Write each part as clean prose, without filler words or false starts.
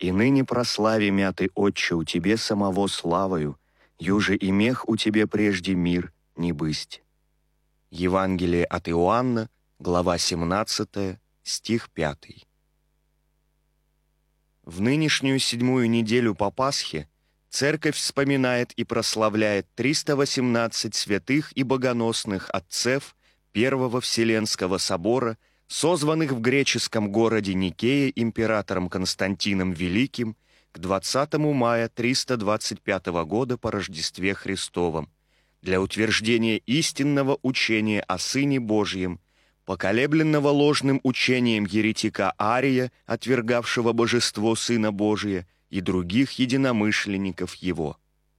И ныне прославим Ты, Отче, у Тебе самого славою, юже и мех у Тебе прежде мир не бысть». Евангелие от Иоанна, глава 17, стих 5. В нынешнюю 7-ю неделю по Пасхе Церковь вспоминает и прославляет 318 святых и богоносных отцев Первого Вселенского собора, созванных в греческом городе Никее императором Константином Великим к 20 мая 325 года по Рождестве Христовом для утверждения истинного учения о Сыне Божьем, поколебленного ложным учением еретика Ария, отвергавшего божество Сына Божия, и других единомышленников его.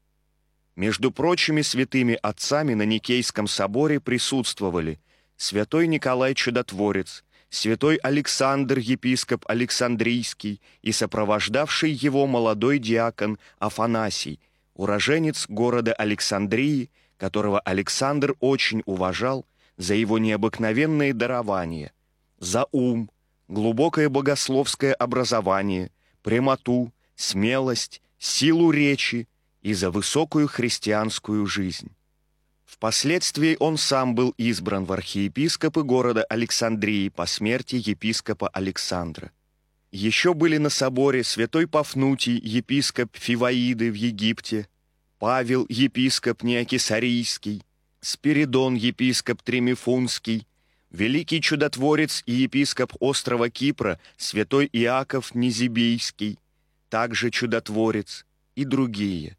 Между прочими святыми отцами на Никейском соборе присутствовали святой Николай Чудотворец, святой Александр, епископ Александрийский, и сопровождавший его молодой диакон Афанасий, уроженец города Александрии, которого Александр очень уважал за его необыкновенные дарования, за ум, глубокое богословское образование, прямоту, смелость, силу речи и за высокую христианскую жизнь. Впоследствии он сам был избран в архиепископы города Александрии по смерти епископа Александра. Еще были на соборе святой Пафнутий, епископ Фиваиды в Египте, Павел, епископ Неокесарийский, Спиридон, епископ Тримифунский, великий чудотворец и епископ острова Кипра святой Иаков Низибийский, также чудотворец, и другие.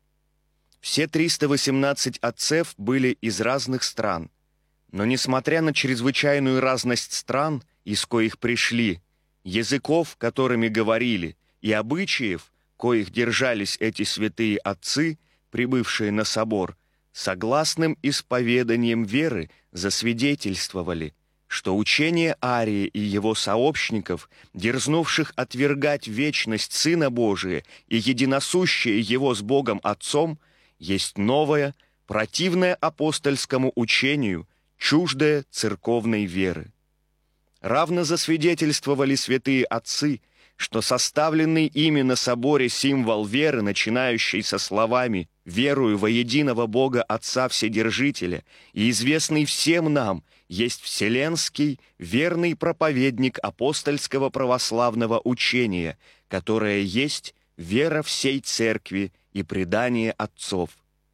Все 318 отцев были из разных стран, но несмотря на чрезвычайную разность стран, из коих пришли, языков, которыми говорили, и обычаев, коих держались эти святые отцы, прибывшие на собор, согласным исповеданием веры засвидетельствовали, что учение Ария и его сообщников, дерзнувших отвергать вечность Сына Божия и единосущее его с Богом Отцом, есть новое, противное апостольскому учению, чуждое церковной веры. Равно засвидетельствовали святые отцы, что составленный ими на соборе символ веры, начинающий со словами «Верую во единого Бога Отца Вседержителя» и известный всем нам, есть вселенский, верный проповедник апостольского православного учения, которое есть вера всей Церкви и предание отцов.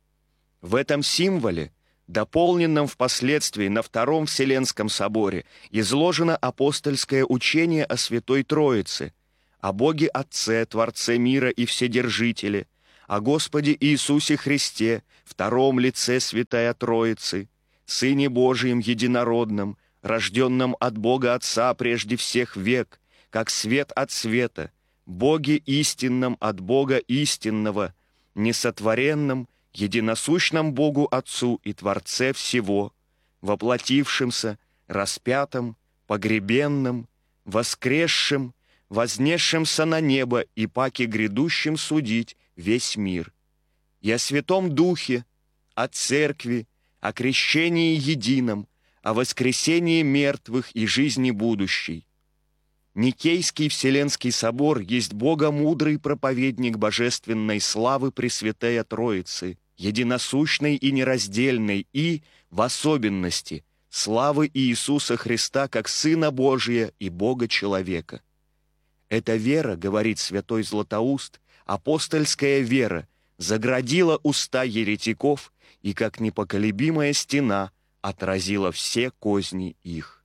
В этом символе, дополненном впоследствии на Втором Вселенском соборе, изложено апостольское учение о Святой Троице, о Боге Отце, Творце мира и Вседержителе, о Господе Иисусе Христе, втором лице Святая Троицы, Сыне Божием Единородном, рожденном от Бога Отца прежде всех век, как свет от света, Боге истинном от Бога истинного, несотворенном, единосущном Богу Отцу и Творце всего, воплотившимся, распятом, погребенном, воскресшим, вознесшимся на небо и паки грядущим судить весь мир. И о Святом Духе, о Церкви, о крещении едином, о воскресении мертвых и жизни будущей. Никейский Вселенский собор есть богомудрый проповедник божественной славы Пресвятая Троицы, единосущной и нераздельной, и, в особенности, славы Иисуса Христа как Сына Божия и Бога-человека. Эта вера, говорит святой Златоуст, апостольская вера, заградила уста еретиков и, как непоколебимая стена, отразила все козни их.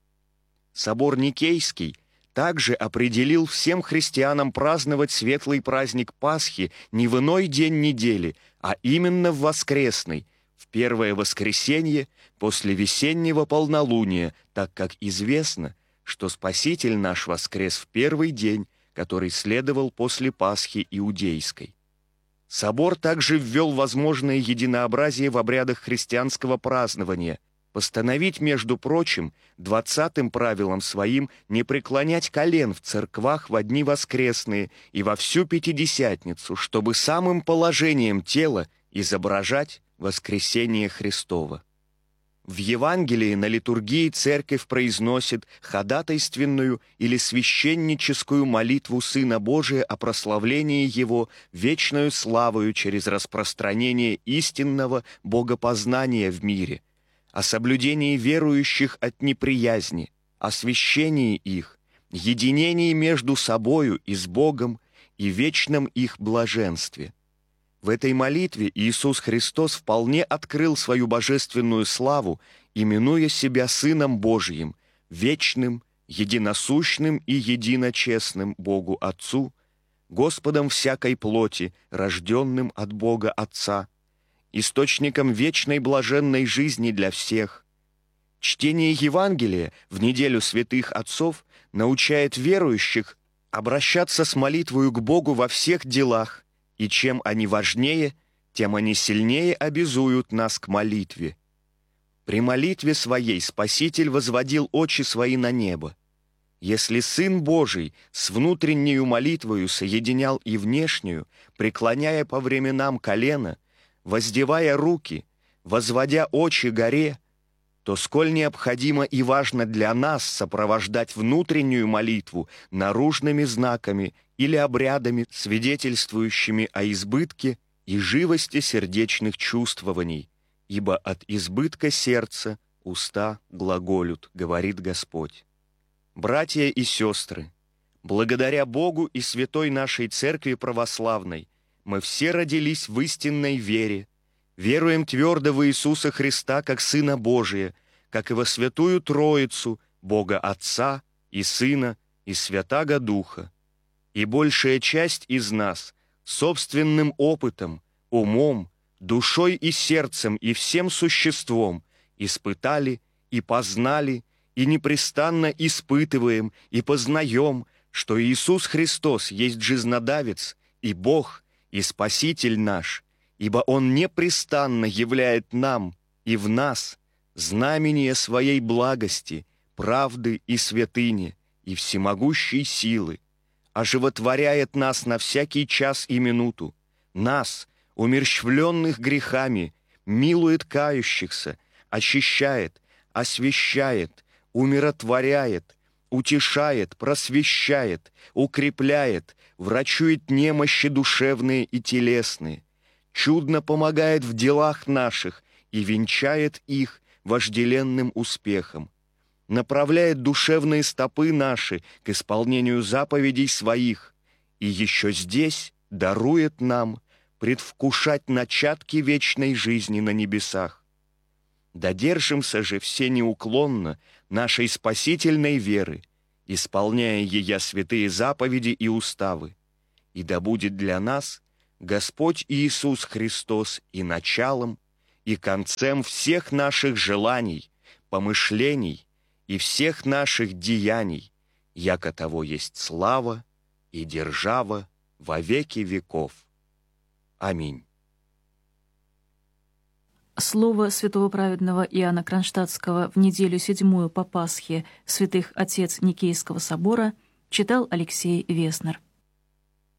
Собор Никейский также определил всем христианам праздновать светлый праздник Пасхи не в иной день недели, а именно в воскресный, в первое воскресенье после весеннего полнолуния, так как известно, что Спаситель наш воскрес в первый день, который следовал после Пасхи иудейской. Собор также ввел возможное единообразие в обрядах христианского празднования, постановить, между прочим, 20-м правилом своим не преклонять колен в церквах в дни воскресные и во всю Пятидесятницу, чтобы самым положением тела изображать воскресение Христово. В Евангелии на литургии Церковь произносит ходатайственную или священническую молитву Сына Божия о прославлении Его вечною славою через распространение истинного богопознания в мире, о соблюдении верующих от неприязни, освящении их, единении между собою и с Богом и вечном их блаженстве. В этой молитве Иисус Христос вполне открыл свою божественную славу, именуя себя Сыном Божиим, вечным, единосущным и единочестным Богу Отцу, Господом всякой плоти, рожденным от Бога Отца, источником вечной блаженной жизни для всех. Чтение Евангелия в неделю святых отцов научает верующих обращаться с молитвою к Богу во всех делах, и чем они важнее, тем они сильнее обязуют нас к молитве. При молитве своей Спаситель возводил очи свои на небо. Если Сын Божий с внутреннею молитвою соединял и внешнюю, преклоняя по временам колено, воздевая руки, возводя очи горе, то сколь необходимо и важно для нас сопровождать внутреннюю молитву наружными знаками или обрядами, свидетельствующими о избытке и живости сердечных чувствований, ибо от избытка сердца уста глаголют, говорит Господь. Братья и сестры, благодаря Богу и святой нашей Церкви Православной мы все родились в истинной вере, веруем твердо в Иисуса Христа как Сына Божия, как и во Святую Троицу, Бога Отца и Сына и Святаго Духа. И большая часть из нас собственным опытом, умом, душой и сердцем и всем существом испытали и познали, и непрестанно испытываем и познаем, что Иисус Христос есть жизнодавец и Бог, и Спаситель наш, ибо Он непрестанно являет нам и в нас знамение Своей благости, правды и святыни, и всемогущей силы, оживотворяет нас на всякий час и минуту, нас, умерщвленных грехами, милует кающихся, очищает, освящает, умиротворяет, утешает, просвещает, укрепляет, врачует немощи душевные и телесные, чудно помогает в делах наших и венчает их вожделенным успехом, направляет душевные стопы наши к исполнению заповедей своих и еще здесь дарует нам предвкушать начатки вечной жизни на небесах. Додержимся же все неуклонно нашей спасительной веры, исполняя ея святые заповеди и уставы, и да будет для нас Господь Иисус Христос и началом, и концем всех наших желаний, помышлений и всех наших деяний, яко того есть слава и держава во веки веков. Аминь. Слово святого праведного Иоанна Кронштадтского в неделю 7 по Пасхе святых отец Никейского собора читал Алексей Веснер.